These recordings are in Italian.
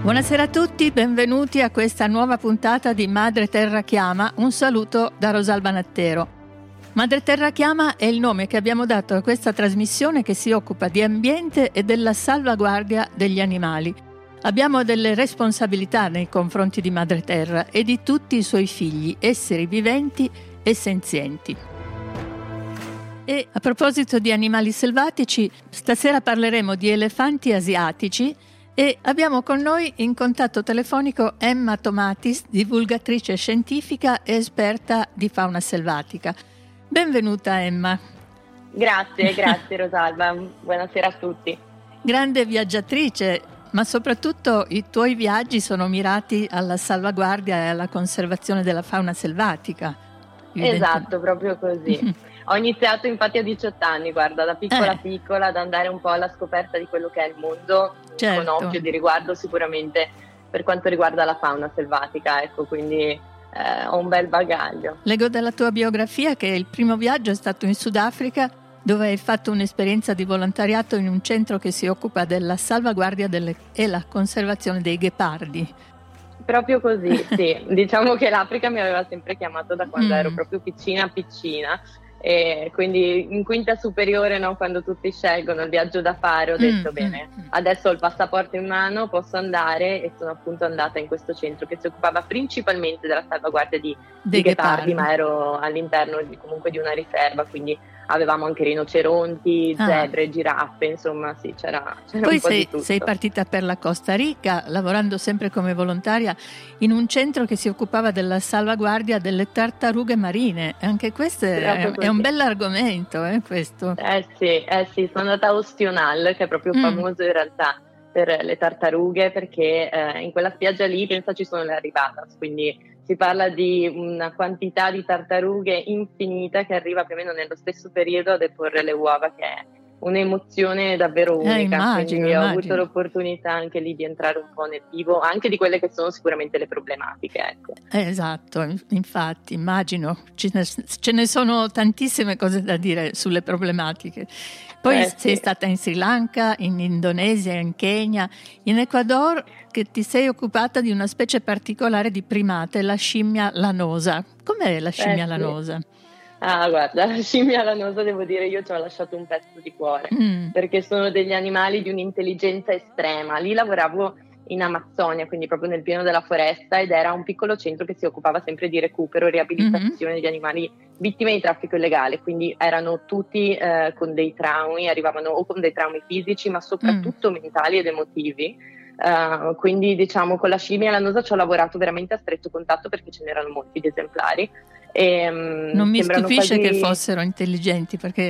Buonasera a tutti, benvenuti a questa nuova puntata di Madre Terra Chiama. Un saluto da Rosalba Nattero. Madre Terra Chiama è il nome che abbiamo dato a questa trasmissione che si occupa di ambiente e della salvaguardia degli animali. Abbiamo delle responsabilità nei confronti di Madre Terra e di tutti i suoi figli, esseri viventi e senzienti. E a proposito di animali selvatici, stasera parleremo di elefanti asiatici e abbiamo con noi in contatto telefonico Emma Tomatis, divulgatrice scientifica e esperta di fauna selvatica. Benvenuta Emma. Grazie Rosalba, buonasera a tutti. Grande viaggiatrice, ma soprattutto i tuoi viaggi sono mirati alla salvaguardia e alla conservazione della fauna selvatica. Esatto, proprio così. Ho iniziato infatti a 18 anni, guarda, da piccola ad andare un po' alla scoperta di quello che è il mondo, certo, con occhio di riguardo sicuramente per quanto riguarda la fauna selvatica, ecco, quindi ho un bel bagaglio. Leggo dalla tua biografia che il primo viaggio è stato in Sudafrica, dove hai fatto un'esperienza di volontariato in un centro che si occupa della salvaguardia e la conservazione dei ghepardi. Proprio così, sì. Diciamo che l'Africa mi aveva sempre chiamato da quando ero proprio piccina, e quindi in quinta superiore, no, quando tutti scelgono il viaggio da fare, ho detto bene, adesso ho il passaporto in mano, posso andare, e sono appunto andata in questo centro che si occupava principalmente della salvaguardia di ghepardi, ma ero all'interno comunque di una riserva, quindi avevamo anche rinoceronti, zebre, giraffe, insomma sì, c'era Poi un po' di tutto. Sei partita per la Costa Rica, lavorando sempre come volontaria in un centro che si occupava della salvaguardia delle tartarughe marine. Anche questo è un bell'argomento, questo. Sì, sono andata a Ostional, che è proprio famoso in realtà per le tartarughe, perché in quella spiaggia lì pensa ci sono le arrivatas, quindi si parla di una quantità di tartarughe infinita che arriva più o meno nello stesso periodo a deporre le uova, che è un'emozione davvero unica. Immagino. Ho avuto l'opportunità anche lì di entrare un po' nel vivo, anche di quelle che sono sicuramente le problematiche, ecco. Esatto, infatti immagino, ce ne sono tantissime cose da dire sulle problematiche. Poi sei stata in Sri Lanka, in Indonesia, in Kenya, in Ecuador, che ti sei occupata di una specie particolare di primate, la scimmia lanosa. Com'è la scimmia lanosa? Guarda, la scimmia lanosa, devo dire, io ci ho lasciato un pezzo di cuore, perché sono degli animali di un'intelligenza estrema. Lì lavoravo in Amazzonia, quindi proprio nel pieno della foresta, ed era un piccolo centro che si occupava sempre di recupero e riabilitazione degli animali vittime di traffico illegale, quindi erano tutti con dei traumi, arrivavano o con dei traumi fisici, ma soprattutto mentali ed emotivi. Quindi diciamo con la scimmia lanosa ci ho lavorato veramente a stretto contatto, perché ce n'erano molti di esemplari. Non mi stupisce che fossero intelligenti, perché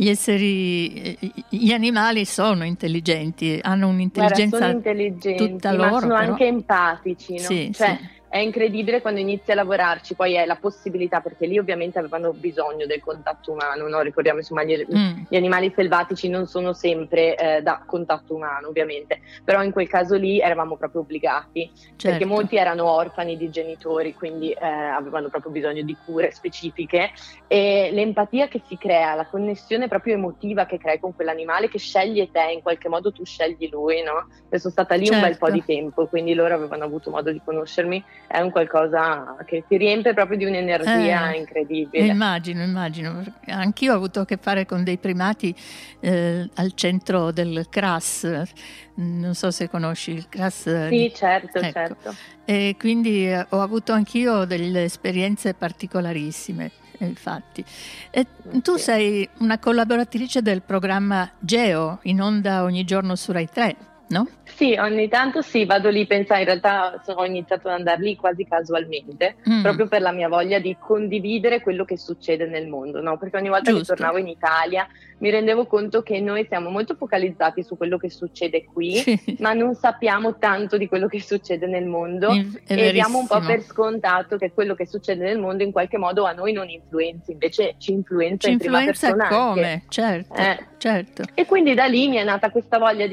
gli animali sono intelligenti, hanno un'intelligenza sono intelligenti, tutta loro, ma sono però anche empatici, no? Sì. È incredibile quando inizi a lavorarci, poi è la possibilità, perché lì ovviamente avevano bisogno del contatto umano, no? Ricordiamo, insomma, gli animali selvatici non sono sempre da contatto umano, ovviamente, però in quel caso lì eravamo proprio obbligati, perché molti erano orfani di genitori, quindi avevano proprio bisogno di cure specifiche, e l'empatia che si crea, la connessione proprio emotiva che crei con quell'animale che sceglie te, in qualche modo tu scegli lui, no? Io sono stata lì un bel po' di tempo, quindi loro avevano avuto modo di conoscermi. È un qualcosa che ti riempie proprio di un'energia incredibile. Immagino. Anch'io ho avuto a che fare con dei primati al centro del CRAS, non so se conosci il CRAS. Sì, certo. E quindi ho avuto anch'io delle esperienze particolarissime, infatti. E tu sei una collaboratrice del programma Geo, in onda ogni giorno su Rai 3. No? Sì, ogni tanto sì, vado lì, in realtà ho iniziato ad andare lì quasi casualmente, proprio per la mia voglia di condividere quello che succede nel mondo, no? Perché ogni volta che tornavo in Italia mi rendevo conto che noi siamo molto focalizzati su quello che succede qui, ma non sappiamo tanto di quello che succede nel mondo, e diamo un po' per scontato che quello che succede nel mondo in qualche modo a noi non influenzi, invece ci influenza in prima persona. Come? Certo. E quindi da lì mi è nata questa voglia di